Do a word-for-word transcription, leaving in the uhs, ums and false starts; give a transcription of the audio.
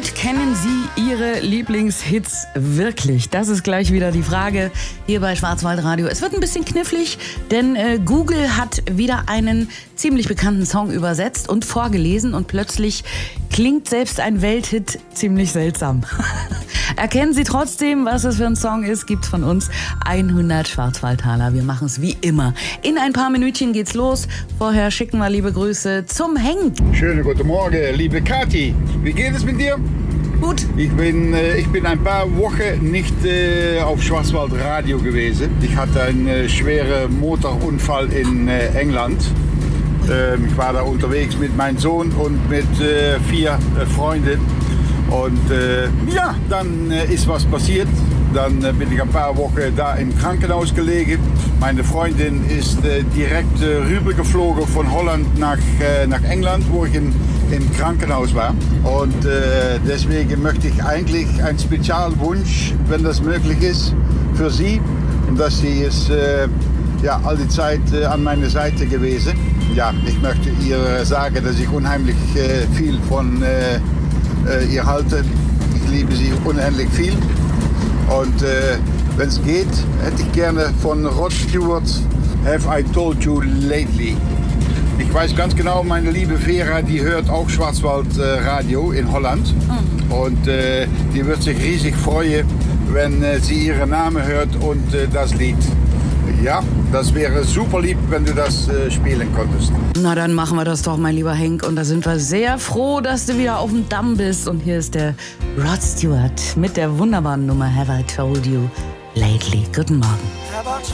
gut kennen Sie Ihre Lieblingshits wirklich? Das ist gleich wieder die Frage hier bei Schwarzwaldradio. Es wird ein bisschen knifflig, denn äh, Google hat wieder einen ziemlich bekannten Song übersetzt und vorgelesen und plötzlich klingt selbst ein Welthit ziemlich seltsam. Erkennen Sie trotzdem, was es für ein Song ist, gibt's von uns hundert Schwarzwaldtaler. Wir machen es wie immer. In ein paar Minütchen geht's los. Vorher schicken wir liebe Grüße zum Henk. Schönen guten Morgen, liebe Kathi. Wie geht es mit dir? Gut. Ich bin, äh, ich bin ein paar Wochen nicht äh, auf Schwarzwaldradio gewesen. Ich hatte einen äh, schweren Motorunfall in äh, England. Ähm, ich war da unterwegs mit meinem Sohn und mit äh, vier äh, Freunden. Und äh, ja, dann äh, ist was passiert. Dann äh, bin ich ein paar Wochen da im Krankenhaus gelegen. Meine Freundin ist äh, direkt äh, rübergeflogen von Holland nach, äh, nach England, wo ich in, im Krankenhaus war. Und äh, deswegen möchte ich eigentlich einen Spezialwunsch, wenn das möglich ist, für sie. Und dass sie ist äh, ja, all die Zeit äh, an meiner Seite gewesen. Ja, ich möchte ihr sagen, dass ich unheimlich äh, viel von äh, ihr halten. Ich liebe sie unendlich viel. Und äh, wenn es geht, hätte ich gerne von Rod Stewart Have I Told You Lately. Ich weiß ganz genau, meine liebe Vera, die hört auch Schwarzwaldradio in Holland. Mhm. Und äh, die wird sich riesig freuen, wenn äh, sie ihren Namen hört und äh, das Lied. Ja, das wäre super lieb, wenn du das äh, spielen konntest. Na, dann machen wir das doch, mein lieber Henk. Und da sind wir sehr froh, dass du wieder auf dem Damm bist. Und hier ist der Rod Stewart mit der wunderbaren Nummer Have I Told You Lately. Guten Morgen.